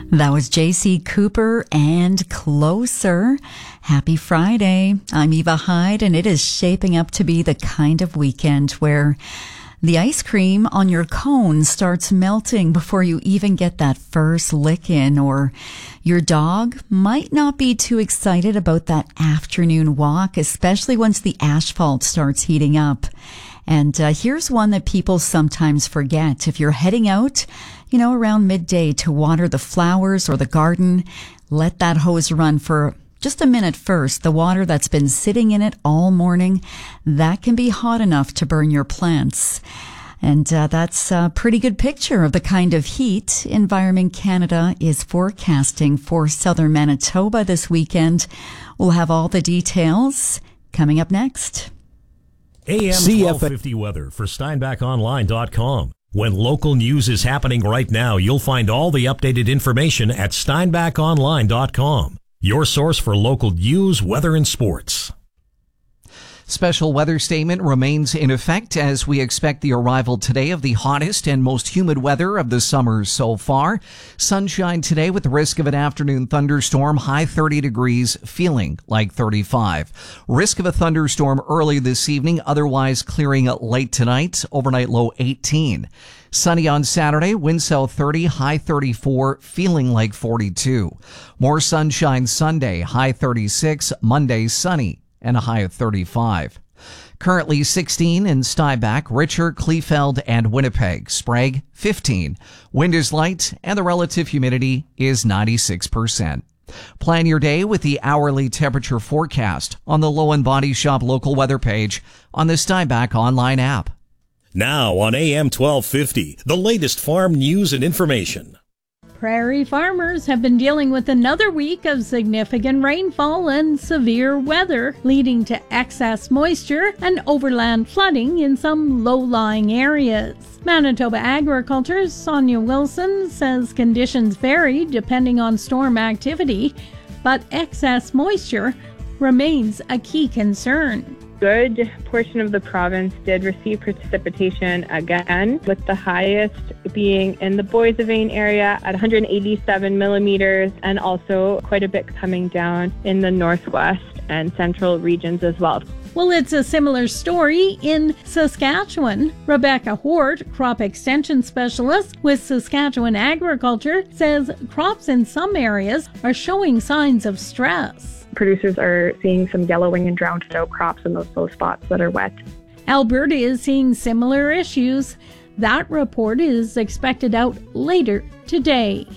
That was JC Cooper and Closer. Happy Friday. I'm Eva Hyde, and it is shaping up to be the kind of weekend where the ice cream on your cone starts melting before you even get that first lick in, or your dog might not be too excited about that afternoon walk, especially once the asphalt starts heating up. And here's one that people sometimes forget. If you're heading out, around midday to water the flowers or the garden, let that hose run for just a minute first. The water that's been sitting in it all morning, that can be hot enough to burn your plants. And that's a pretty good picture of the kind of heat Environment Canada is forecasting for southern Manitoba this weekend. We'll have all the details coming up next. AM 1250 weather for SteinbachOnline.com. When local news is happening right now, you'll find all the updated information at SteinbachOnline.com. Your source for local news, weather, and sports. Special weather statement remains in effect as we expect the arrival today of the hottest and most humid weather of the summer so far. Sunshine today with the risk of an afternoon thunderstorm, high 30 degrees, feeling like 35. Risk of a thunderstorm early this evening, otherwise clearing late tonight, overnight low 18. Sunny on Saturday, wind south 30, high 34, feeling like 42. More sunshine Sunday, high 36, Monday sunny, and a high of 35. Currently 16 in Steinbach, Richer, Kleefeld, and Winnipeg. Sprague, 15. Wind is light, and the relative humidity is 96%. Plan your day with the hourly temperature forecast on the Low and Body Shop local weather page on the Steinbach online app. Now on AM 1250, the latest farm news and information. Prairie farmers have been dealing with another week of significant rainfall and severe weather, leading to excess moisture and overland flooding in some low-lying areas. Manitoba Agriculture's Sonia Wilson says conditions vary depending on storm activity, but excess moisture remains a key concern. Good portion of the province did receive precipitation again, with the highest being in the Boissevain area at 187 millimeters, and also quite a bit coming down in the northwest and central regions as well. Well, it's a similar story in Saskatchewan. Rebecca Hort, crop extension specialist with Saskatchewan Agriculture, says crops in some areas are showing signs of stress. Producers are seeing some yellowing and drowned out crops in those spots that are wet. Alberta is seeing similar issues. That report is expected out later today.